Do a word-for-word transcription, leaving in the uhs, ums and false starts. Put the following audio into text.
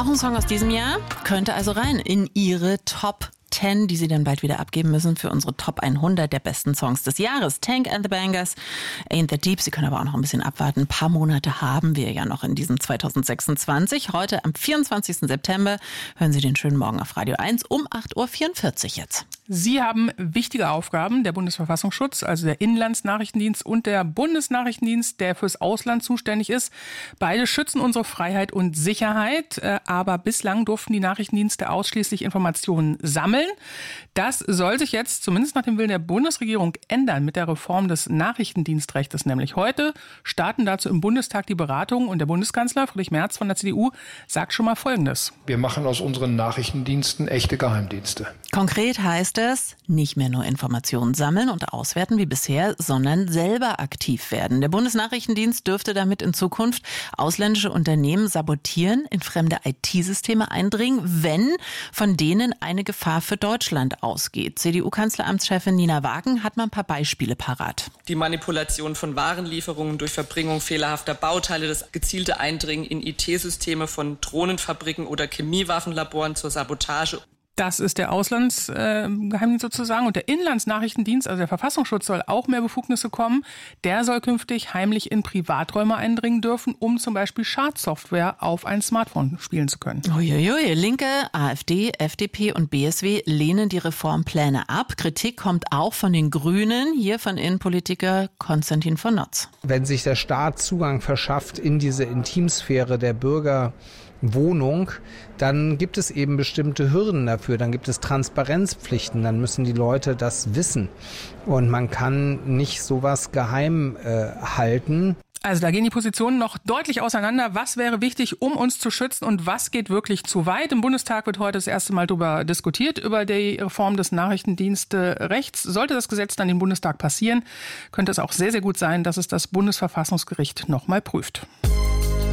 Auch ein Song aus diesem Jahr könnte also rein in Ihre Top zehn, die Sie dann bald wieder abgeben müssen für unsere Top hundert der besten Songs des Jahres. Tank and the Bangers, Ain't That Deep. Sie können aber auch noch ein bisschen abwarten. Ein paar Monate haben wir ja noch in diesem zwanzig sechsundzwanzig. Heute am vierundzwanzigsten September hören Sie den schönen Morgen auf Radio eins um acht Uhr vierundvierzig jetzt. Sie haben wichtige Aufgaben, der Bundesverfassungsschutz, also der Inlandsnachrichtendienst und der Bundesnachrichtendienst, der fürs Ausland zuständig ist. Beide schützen unsere Freiheit und Sicherheit, aber bislang durften die Nachrichtendienste ausschließlich Informationen sammeln. Das soll sich jetzt, zumindest nach dem Willen der Bundesregierung, ändern mit der Reform des Nachrichtendienstrechtes. Nämlich heute starten dazu im Bundestag die Beratungen und der Bundeskanzler Friedrich Merz von der C D U sagt schon mal Folgendes. Wir machen aus unseren Nachrichtendiensten echte Geheimdienste. Konkret heißt es, nicht mehr nur Informationen sammeln und auswerten wie bisher, sondern selber aktiv werden. Der Bundesnachrichtendienst dürfte damit in Zukunft ausländische Unternehmen sabotieren, in fremde I T-Systeme eindringen, wenn von denen eine Gefahr für Deutschland ausgeht. C D U-Kanzleramtschefin Nina Wagen hat mal ein paar Beispiele parat. Die Manipulation von Warenlieferungen durch Verbringung fehlerhafter Bauteile, das gezielte Eindringen in I T-Systeme von Drohnenfabriken oder Chemiewaffenlaboren zur Sabotage. Das ist der Auslandsgeheimdienst äh, sozusagen. Und der Inlandsnachrichtendienst, also der Verfassungsschutz, soll auch mehr Befugnisse kommen. Der soll künftig heimlich in Privaträume eindringen dürfen, um zum Beispiel Schadsoftware auf ein Smartphone spielen zu können. Uiuiui, Linke, AfD, F D P und B S W lehnen die Reformpläne ab. Kritik kommt auch von den Grünen, hier von Innenpolitiker Konstantin von Notz. Wenn sich der Staat Zugang verschafft in diese Intimsphäre der Bürger, Wohnung, dann gibt es eben bestimmte Hürden dafür, dann gibt es Transparenzpflichten, dann müssen die Leute das wissen und man kann nicht sowas geheim äh, halten. Also da gehen die Positionen noch deutlich auseinander. Was wäre wichtig, um uns zu schützen und was geht wirklich zu weit? Im Bundestag wird heute das erste Mal darüber diskutiert, über die Reform des Nachrichtendienstrechts. Sollte das Gesetz dann im Bundestag passieren, könnte es auch sehr, sehr gut sein, dass es das Bundesverfassungsgericht noch mal prüft.